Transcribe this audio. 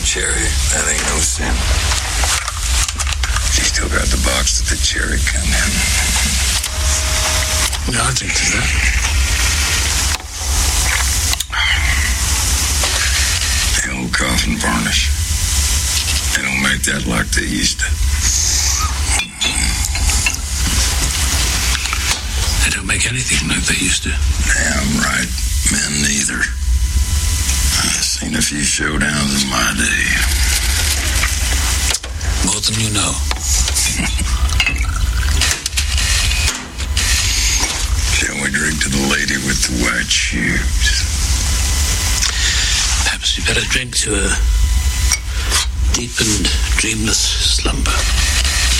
cherry. That ain't no sin. She still got the box that the cherry come in. The object is that? The old coffin varnish. They don't make that like they used to. They don't make anything like they used to. Damn right. Men neither. I've seen a few showdowns in my day. More than you know. Shall we drink to the lady with the white shoes? Perhaps we better drink to a deep and dreamless slumber.